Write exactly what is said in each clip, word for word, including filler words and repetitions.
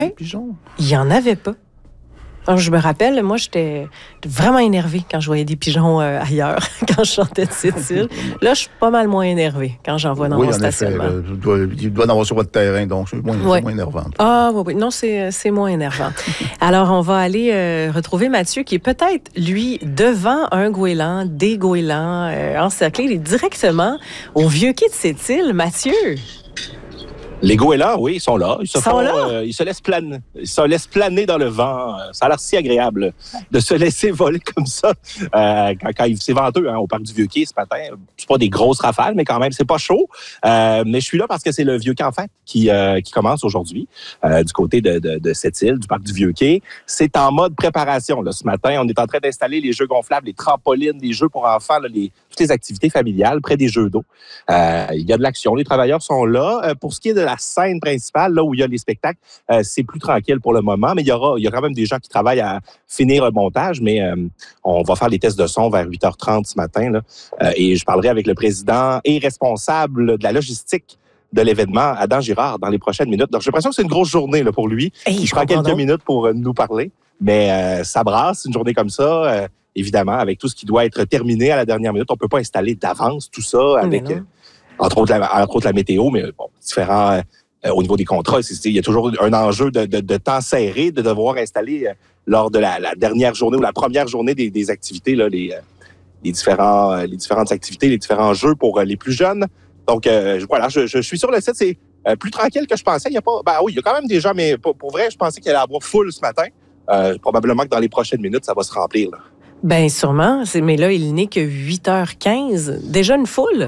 des pigeons? Il n'y en avait pas. Alors, je me rappelle, moi, j'étais vraiment énervée quand je voyais des pigeons euh, ailleurs, quand je sortais de cette île. Là, je suis pas mal moins énervée quand j'en vois dans oui, mon en stationnement. Effet, il, doit, il doit en avoir sur votre terrain, donc c'est moins, ouais. c'est moins énervant. Ah oui, oui. Non, c'est, c'est moins énervant. Alors, on va aller euh, retrouver Mathieu, qui est peut-être, lui, devant un goéland, des goélands euh, encerclés. Il est directement au Vieux-Quai de cette île. Mathieu! Les goélands, oui, ils sont là. Ils se, sont font, là? Euh, ils se laissent planer. Ils se laissent planer dans le vent. Ça a l'air si agréable de se laisser voler comme ça. Euh, quand, quand il, c'est venteux hein, au parc du Vieux-Quai ce matin. C'est pas des grosses rafales, mais quand même, c'est pas chaud. Euh, mais je suis là parce que c'est le Vieux-Quai en fait qui, euh, qui commence aujourd'hui euh, du côté de, de, de cette île, du parc du Vieux-Quai. C'est en mode préparation. Là, ce matin, on est en train d'installer les jeux gonflables, les trampolines, les jeux pour enfants, là, les, toutes les activités familiales près des jeux d'eau. Euh, il y a de l'action. Les travailleurs sont là. Euh, pour ce qui est de la scène principale, là où il y a les spectacles, euh, c'est plus tranquille pour le moment, mais il y aura, il y a quand même des gens qui travaillent à finir le montage, mais euh, on va faire les tests de son vers huit heures trente ce matin, là, euh, et je parlerai avec le président et responsable de la logistique de l'événement, Adam Girard, dans les prochaines minutes. Donc, j'ai l'impression que c'est une grosse journée là, pour lui. Hey, il prend quelques donc. minutes pour euh, nous parler, mais euh, ça brasse une journée comme ça. Euh, évidemment, avec tout ce qui doit être terminé à la dernière minute, on peut pas installer d'avance tout ça avec... Entre autres, la, entre autres la météo, mais bon, différent euh, au niveau des contrats. C'est, c'est, il y a toujours un enjeu de, de, de temps serré, de devoir installer euh, lors de la, la dernière journée ou la première journée des, des activités, là, les, euh, les, différents, euh, les différentes activités, les différents jeux pour euh, les plus jeunes. Donc, euh, voilà, je, je suis sur le site. C'est euh, plus tranquille que je pensais. Il y a pas, ben oui, il y a quand même des gens, mais pour, pour vrai, je pensais qu'il allait y avoir full ce matin. Euh, probablement que dans les prochaines minutes, ça va se remplir. Là. Bien, sûrement. C'est, mais là, il n'est que huit heures quinze. Déjà une foule?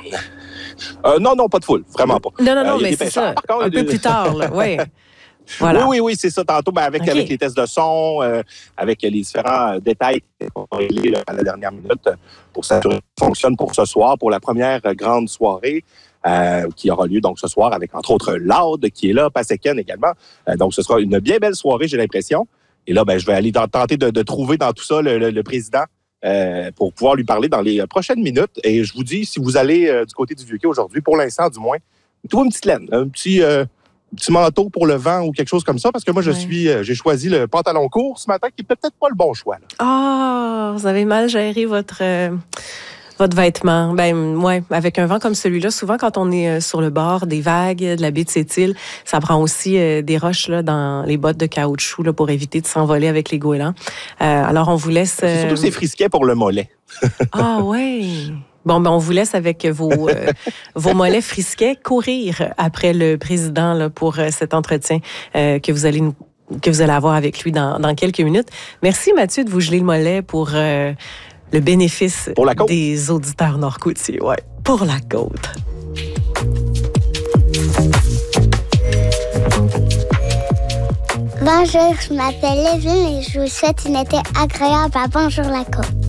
Euh, non, non, pas de foule, vraiment pas. Non, non, non, euh, mais c'est ça. Par contre, un peu plus tard, là, oui. Voilà. Oui, oui, oui, c'est ça. Tantôt, ben, avec, okay. avec les tests de son, euh, avec les différents détails qu'on va régler à la dernière minute pour s'assurer que ça fonctionne pour ce soir, pour la première grande soirée euh, qui aura lieu donc ce soir avec, entre autres, Loud qui est là, Paseken également. Euh, donc, ce sera une bien belle soirée, j'ai l'impression. Et là, ben, je vais aller dans, tenter de, de trouver dans tout ça le, le, le président Euh, pour pouvoir lui parler dans les prochaines minutes. Et je vous dis, si vous allez euh, du côté du Vieux-Quai aujourd'hui, pour l'instant du moins, trouvez une petite laine, un petit, euh, petit manteau pour le vent ou quelque chose comme ça, parce que moi, je ouais. suis, euh, j'ai choisi le pantalon court ce matin, qui est peut-être pas le bon choix. Ah, oh, vous avez mal géré votre... Euh... Votre vêtement. Ben, ouais, avec un vent comme celui-là, souvent quand on est sur le bord des vagues de la baie de Sept-Îles, ça prend aussi euh, des roches là, dans les bottes de caoutchouc là, pour éviter de s'envoler avec les goélands. Euh, alors, on vous laisse... Euh... C'est surtout ces frisquets pour le mollet. Ah, oui. Bon, ben, on vous laisse avec vos, euh, vos mollets frisquets courir après le président là, pour euh, cet entretien euh, que vous allez nous que vous allez avoir avec lui dans, dans quelques minutes. Merci, Mathieu, de vous geler le mollet pour... Euh, le bénéfice des auditeurs nord-côtiers, ouais, pour la côte. Bonjour, je m'appelle Lévine et je vous souhaite une été agréable à Bonjour la côte.